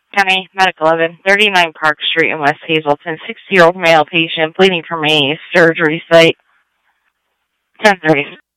County Medic 11, 39 Park Street in West Hazleton. 60-year-old male patient bleeding from a surgery site. 10:30.